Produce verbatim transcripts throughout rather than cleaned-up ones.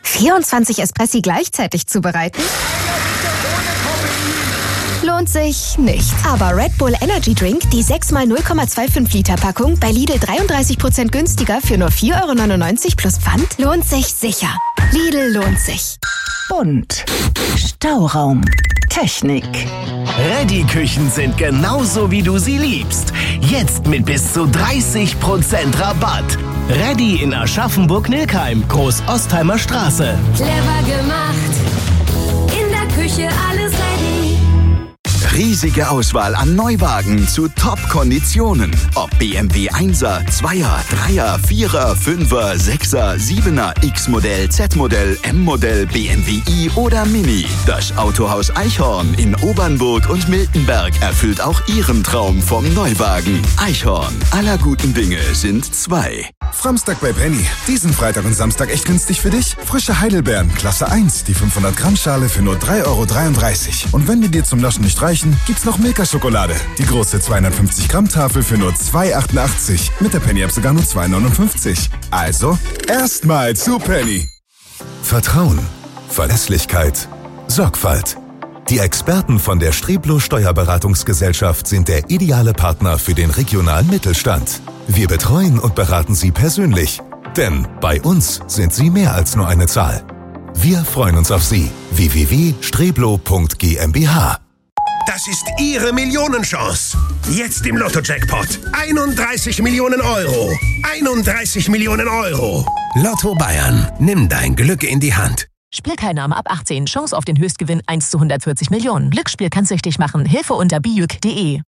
vierundzwanzig Espressi gleichzeitig zubereiten? Lohnt sich nicht. Aber Red Bull Energy Drink, die sechs mal null Komma fünfundzwanzig Liter Packung, bei Lidl dreiunddreißig Prozent günstiger für nur vier Euro neunundneunzig plus Pfand, lohnt sich sicher. Lidl lohnt sich. Bunt. Stauraum. Technik. Reddy-Küchen sind genauso, wie du sie liebst. Jetzt mit bis zu dreißig Prozent Rabatt. Reddy in Aschaffenburg-Nilkheim, Groß-Ostheimer Straße. Clever gemacht. In der Küche alles ready. Riesige Auswahl an Neuwagen zu Top-Konditionen. Ob B M W Einser, Zweier, Dreier, Vierer, Fünfer, Sechser, Siebener, X-Modell, Z-Modell, M-Modell, B M W i oder Mini. Das Autohaus Eichhorn in Obernburg und Miltenberg erfüllt auch Ihren Traum vom Neuwagen. Eichhorn, aller guten Dinge sind zwei. Framstag bei Penny. Diesen Freitag und Samstag echt günstig für dich? Frische Heidelbeeren, Klasse eins, die fünfhundert Gramm Schale für nur drei Euro dreiunddreißig. Und wenn die dir zum Naschen nicht reichen, gibt's noch Milka-Schokolade. Die große zweihundertfünfzig Gramm Tafel für nur zwei Euro achtundachtzig. Mit der Penny-App sogar nur zwei Euro neunundfünfzig. Also, erstmal zu Penny. Vertrauen, Verlässlichkeit, Sorgfalt. Die Experten von der Streblo Steuerberatungsgesellschaft sind der ideale Partner für den regionalen Mittelstand. Wir betreuen und beraten Sie persönlich, denn bei uns sind Sie mehr als nur eine Zahl. Wir freuen uns auf Sie. w w w punkt streblo punkt g m b h. Das ist Ihre Millionenchance. Jetzt im Lotto-Jackpot. einunddreißig Millionen Euro. einunddreißig Millionen Euro. Lotto Bayern. Nimm dein Glück in die Hand. Spielteilnahme ab achtzehn. Chance auf den Höchstgewinn eins zu hundertvierzig Millionen. Glücksspiel kann süchtig machen. Hilfe unter bijuk punkt de.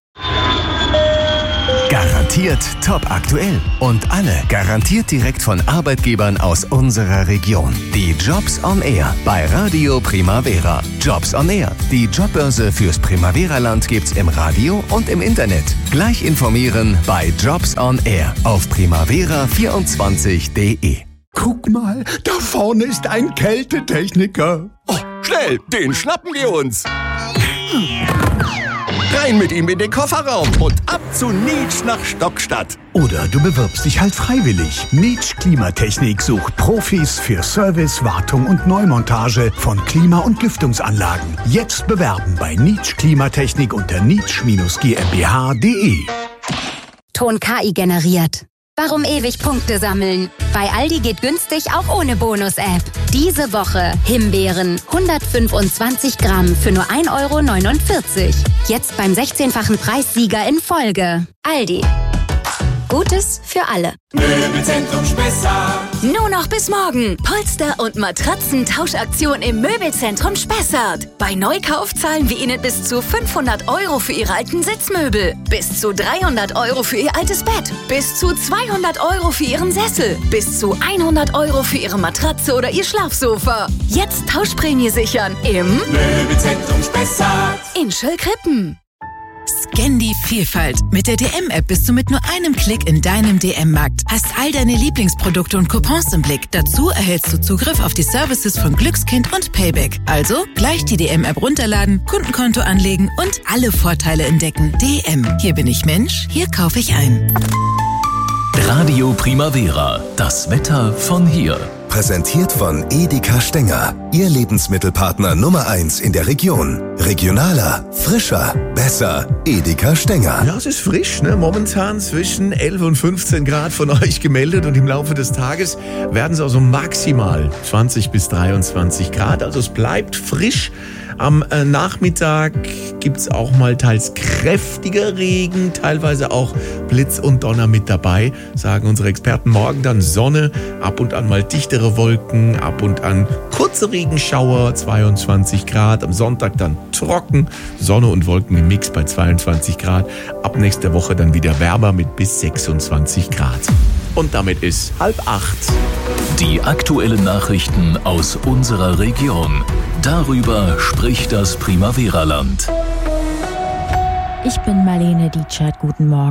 Garantiert top aktuell. Und alle garantiert direkt von Arbeitgebern aus unserer Region. Die Jobs on Air bei Radio Primavera. Jobs on Air. Die Jobbörse fürs Primavera-Land gibt's im Radio und im Internet. Gleich informieren bei Jobs on Air auf primavera vierundzwanzig punkt de. Guck mal, da vorne ist ein Kältetechniker. Oh, schnell, den schnappen wir uns. Rein mit ihm in den Kofferraum und ab zu Nietsch nach Stockstadt. Oder du bewirbst dich halt freiwillig. Nietsch Klimatechnik sucht Profis für Service, Wartung und Neumontage von Klima- und Lüftungsanlagen. Jetzt bewerben bei Nietsch Klimatechnik unter nietsch G m b h punkt de. Ton K I generiert. Warum ewig Punkte sammeln? Bei Aldi geht günstig auch ohne Bonus-App. Diese Woche Himbeeren hundertfünfundzwanzig Gramm für nur ein Euro neunundvierzig. Jetzt beim sechzehnfachen Preissieger in Folge. Aldi. Gutes für alle. Möbelzentrum Spessart. Nur noch bis morgen. Polster- und Matratzentauschaktion im Möbelzentrum Spessart. Bei Neukauf zahlen wir Ihnen bis zu fünfhundert Euro für Ihre alten Sitzmöbel. Bis zu dreihundert Euro für Ihr altes Bett. Bis zu zweihundert Euro für Ihren Sessel. Bis zu hundert Euro für Ihre Matratze oder Ihr Schlafsofa. Jetzt Tauschprämie sichern im Möbelzentrum Spessart. In Schöllkrippen. Scan die Vielfalt. Mit der D M-App bist du mit nur einem Klick in deinem D M-Markt. Hast all deine Lieblingsprodukte und Coupons im Blick. Dazu erhältst du Zugriff auf die Services von Glückskind und Payback. Also gleich die D M-App runterladen, Kundenkonto anlegen und alle Vorteile entdecken. D M. Hier bin ich Mensch, hier kaufe ich ein. Radio Primavera. Das Wetter von hier. Präsentiert von Edeka Stenger. Ihr Lebensmittelpartner Nummer eins in der Region. Regionaler, frischer, besser. Edeka Stenger. Ja, es ist frisch, ne? Momentan zwischen elf und fünfzehn Grad von euch gemeldet und im Laufe des Tages werden es also maximal zwanzig bis dreiundzwanzig Grad. Also es bleibt frisch. Am äh, Nachmittag gibt es auch mal teils kräftiger Regen, teilweise auch Blitz und Donner mit dabei, sagen unsere Experten. Morgen dann Sonne, ab und an mal dichtere Wolken, ab und an kurze Regenschauer, zweiundzwanzig Grad. Am Sonntag dann trocken, Sonne und Wolken im Mix bei zweiundzwanzig Grad. Ab nächster Woche dann wieder wärmer mit bis sechsundzwanzig Grad. Und damit ist halb acht. Die aktuellen Nachrichten aus unserer Region. Darüber spricht das Primavera-Land. Ich bin Marlene Dietschert, guten Morgen.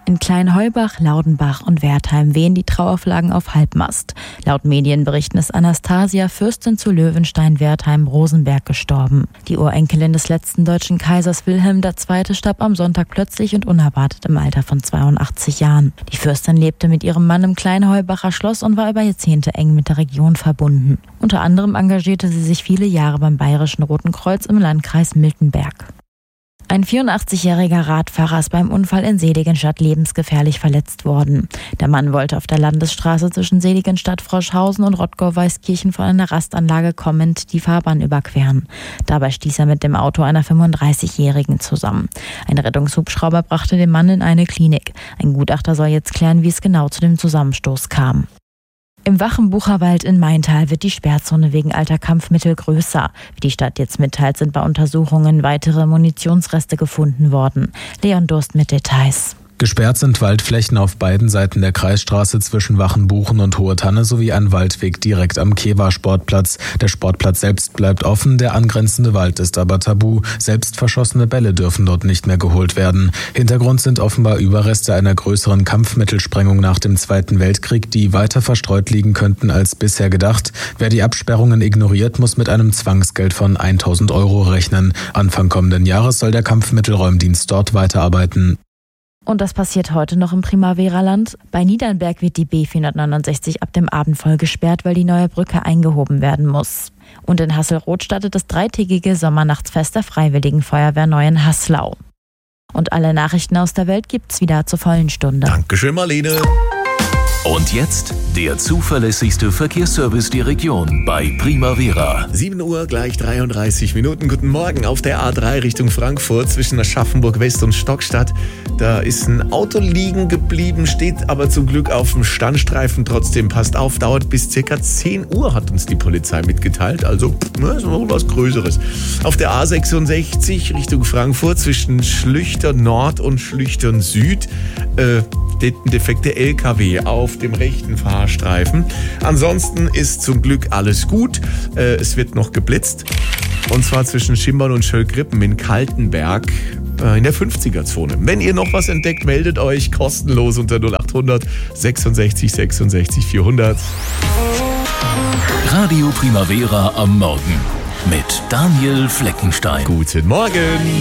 In Kleinheubach, Laudenbach und Wertheim wehen die Trauerflaggen auf Halbmast. Laut Medienberichten ist Anastasia, Fürstin zu Löwenstein-Wertheim-Rosenberg, gestorben. Die Urenkelin des letzten deutschen Kaisers Wilhelm der Zweite starb am Sonntag plötzlich und unerwartet im Alter von zweiundachtzig Jahren. Die Fürstin lebte mit ihrem Mann im Kleinheubacher Schloss und war über Jahrzehnte eng mit der Region verbunden. Unter anderem engagierte sie sich viele Jahre beim Bayerischen Roten Kreuz im Landkreis Miltenberg. Ein vierundachtzigjähriger Radfahrer ist beim Unfall in Seligenstadt lebensgefährlich verletzt worden. Der Mann wollte auf der Landesstraße zwischen Seligenstadt-Froschhausen und Rottgau-Weißkirchen von einer Rastanlage kommend die Fahrbahn überqueren. Dabei stieß er mit dem Auto einer fünfunddreißigjährigen zusammen. Ein Rettungshubschrauber brachte den Mann in eine Klinik. Ein Gutachter soll jetzt klären, wie es genau zu dem Zusammenstoß kam. Im Wachenbucherwald in Maintal wird die Sperrzone wegen alter Kampfmittel größer. Wie die Stadt jetzt mitteilt, sind bei Untersuchungen weitere Munitionsreste gefunden worden. Leon Durst mit Details. Gesperrt sind Waldflächen auf beiden Seiten der Kreisstraße zwischen Wachenbuchen und Hohe Tanne sowie ein Waldweg direkt am Kewa-Sportplatz. Der Sportplatz selbst bleibt offen, der angrenzende Wald ist aber tabu. Selbst verschossene Bälle dürfen dort nicht mehr geholt werden. Hintergrund sind offenbar Überreste einer größeren Kampfmittelsprengung nach dem Zweiten Weltkrieg, die weiter verstreut liegen könnten als bisher gedacht. Wer die Absperrungen ignoriert, muss mit einem Zwangsgeld von tausend Euro rechnen. Anfang kommenden Jahres soll der Kampfmittelräumdienst dort weiterarbeiten. Und das passiert heute noch im Primavera-Land. Bei Niedernberg wird die B vierhundertneunundsechzig ab dem Abend voll gesperrt, weil die neue Brücke eingehoben werden muss. Und in Hasselroth startet das dreitägige Sommernachtsfest der Freiwilligen Feuerwehr Neuen-Haslau. Und alle Nachrichten aus der Welt gibt's wieder zur vollen Stunde. Dankeschön, Marlene. Und jetzt der zuverlässigste Verkehrsservice der Region bei Primavera. sieben Uhr, gleich dreiunddreißig Minuten. Guten Morgen auf der A drei Richtung Frankfurt zwischen Aschaffenburg West und Stockstadt. Da ist ein Auto liegen geblieben, steht aber zum Glück auf dem Standstreifen. Trotzdem passt auf, dauert bis circa zehn Uhr, hat uns die Polizei mitgeteilt. Also, ne, ist noch was Größeres. Auf der A sechsundsechzig Richtung Frankfurt zwischen Schlüchtern Nord und Schlüchtern Süd äh, steht ein defekter L K W auf dem rechten Fahrstreifen. Ansonsten ist zum Glück alles gut. Äh, es wird noch geblitzt. Und zwar zwischen Schimbern und Schöllgrippen in Kaltenberg äh, in der fünfziger-Zone. Wenn ihr noch was entdeckt, meldet euch kostenlos unter null acht hundert sechsundsechzig sechsundsechzig vierhundert. Radio Primavera am Morgen mit Daniel Fleckenstein. Guten Morgen.